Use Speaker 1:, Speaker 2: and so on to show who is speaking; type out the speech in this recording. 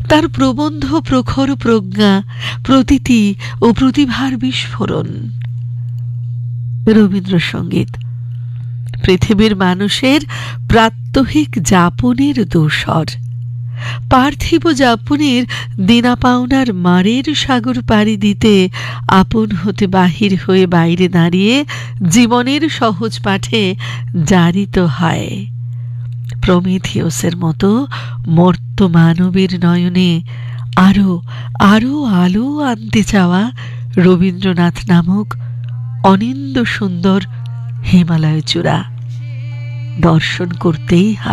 Speaker 1: তার প্রবন্ধ প্রখর প্রজ্ঞা, প্রতীতি ও প্রতিভার বিস্ফোরণ। রবীন্দ্রসঙ্গীত পৃথিবীর মানুষের প্রাত্যহিক যাপনের দোসর। পার্থিব যাপনের দেনা পাওনার মারের সাগর পাড়ি দিতে আপন হতে বাহির হয়ে বাইরে দাঁড়িয়ে জীবনের সহজ পাঠে জারিত হয়। প্রমিথিয়সের মতো মর্ত মানবের নয়নে আরো আরো আলো আনতে চাওয়া রবীন্দ্রনাথ নামক অনিন্দ্য সুন্দর হিমালয় চূড়া দর্শন করতেই হয়।